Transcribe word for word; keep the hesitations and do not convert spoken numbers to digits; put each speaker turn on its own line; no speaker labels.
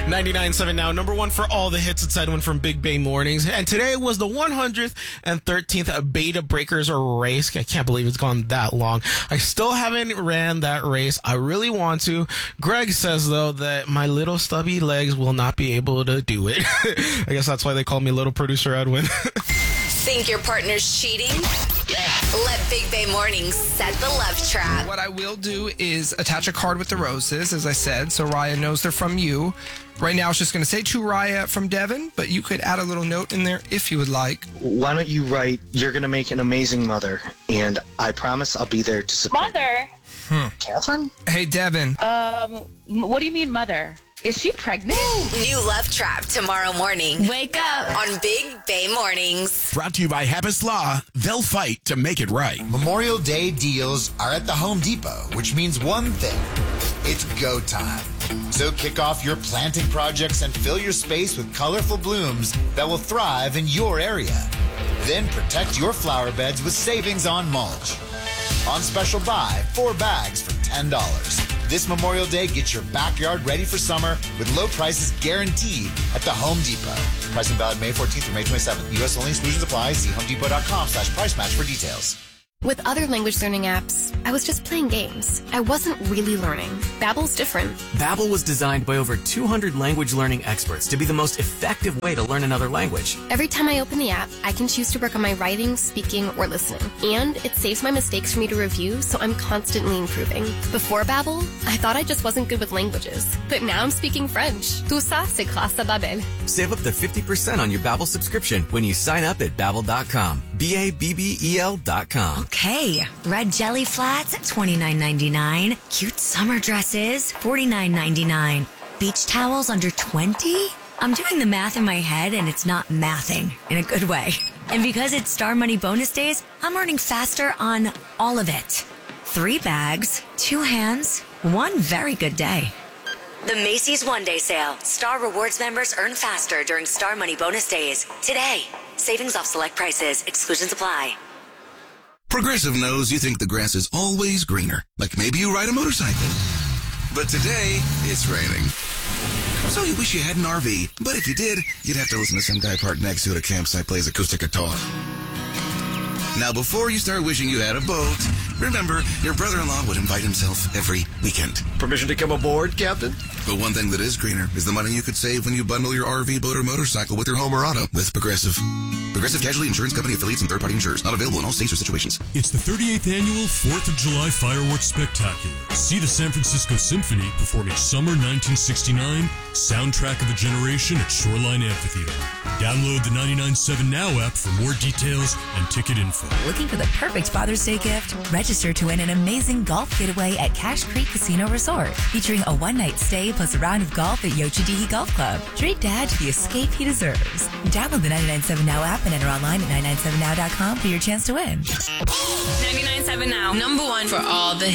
ninety-nine point seven now, number one for all the hits inside one from Big Bay Mornings. And today was the one hundred thirteenth Beta Breakers race. I can't believe it's gone that long. I still haven't ran that race. I really want to. Greg says, though, that my little stubby legs will not be able to do it. I guess that's why they call me Little Producer Edwin.
Think your partner's cheating? Let Big Bay Mornings set the love trap.
What I will do is attach a card with the roses, as I said, so Raya knows they're from you. Right now, it's just going to say to Raya from Devin, but you could add a little note in there if you would like.
Why don't you write, "You're going to make an amazing mother, and I promise I'll be there to support."
Mother?
Hmm.
Catherine?
Hey, Devin.
Um, what do you mean, mother? Is she pregnant?
New love trap tomorrow morning.
Wake up
on Big Bay Mornings.
Brought to you by Happus Law. They'll fight to make it right.
Memorial Day deals are at the Home Depot, which means one thing. It's go time. So kick off your planting projects and fill your space with colorful blooms that will thrive in your area. Then protect your flower beds with savings on mulch. On special buy, four bags for ten dollars. This Memorial Day, get your backyard ready for summer with low prices guaranteed at the Home Depot. Pricing valid May fourteenth through May twenty-seventh. U S only. Exclusions apply. See homedepot.com slash price match for details.
With other language learning apps, I was just playing games. I wasn't really learning. Babbel's different.
Babbel was designed by over two hundred language learning experts to be the most effective way to learn another language.
Every time I open the app, I can choose to work on my writing, speaking, or listening. And it saves my mistakes for me to review, so I'm constantly improving. Before Babbel, I thought I just wasn't good with languages. But now I'm speaking French. Tout ça, c'est grâce à Babbel.
Save up to fifty percent on your Babbel subscription when you sign up at Babbel dot com. B A B B E L dot com.
Okay, red jelly flats, twenty-nine ninety-nine. Cute summer dresses, forty-nine ninety-nine. Beach towels under twenty? I'm doing the math in my head and it's not mathing in a good way. And because it's Star Money bonus days, I'm earning faster on all of it. Three bags, two hands, one very good day. The Macy's One Day Sale. Star Rewards members earn faster during Star Money bonus days. Today, savings off select prices. Exclusions apply.
Progressive knows you think the grass is always greener, like maybe you ride a motorcycle. But today, it's raining. So you wish you had an R V, but if you did, you'd have to listen to some guy parked next to it at a campsite plays acoustic guitar. Now, before you start wishing you had a boat, remember, your brother-in-law would invite himself every weekend.
Permission to come aboard, Captain?
But one thing that is greener is the money you could save when you bundle your R V, boat, or motorcycle with your home or auto with Progressive. Progressive Casualty Insurance Company affiliates and third-party insurers. Not available in all states or situations.
It's the thirty-eighth annual fourth of July Fireworks Spectacular. See the San Francisco Symphony performing Summer nineteen sixty-nine, Soundtrack of a Generation at Shoreline Amphitheater. Download the ninety-nine point seven Now app for more details and ticket info.
Looking for the perfect Father's Day gift? Register to win an amazing golf getaway at Cache Creek Casino Resort, featuring a one-night stay plus a round of golf at Yochidihi Golf Club. Treat Dad to the escape he deserves. Download the ninety-nine point seven Now app and enter online at nine nine seven now dot com for your chance to win.
ninety-nine point seven Now, number one for all the hits.